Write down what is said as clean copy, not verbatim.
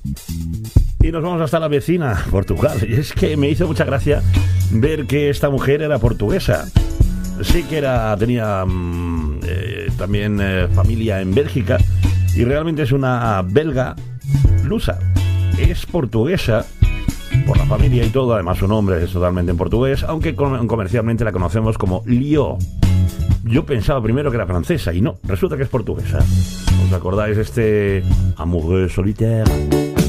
Y nos vamos hasta la vecina, Portugal. Y es que me hizo mucha gracia ver que esta mujer era portuguesa. Sí que tenía también familia en Bélgica y realmente es una belga lusa. Es portuguesa por la familia y todo, además su nombre es totalmente en portugués, aunque comercialmente la conocemos como Lio. Yo pensaba primero que era francesa y no, resulta que es portuguesa. ¿Os acordáis de este Amoureux solitaire?